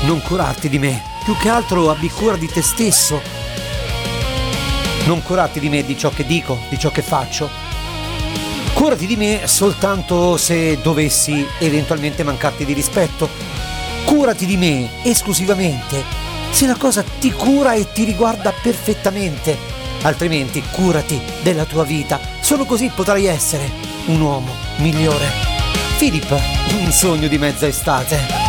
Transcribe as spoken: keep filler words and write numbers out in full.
non curarti di me, più che altro abbi cura di te stesso. Non curarti di me, di ciò che dico, di ciò che faccio. Curati di me soltanto se dovessi eventualmente mancarti di rispetto. Curati di me esclusivamente se la cosa ti cura e ti riguarda perfettamente. Altrimenti curati della tua vita. Solo così potrai essere un uomo migliore. Philip, un sogno di mezza estate.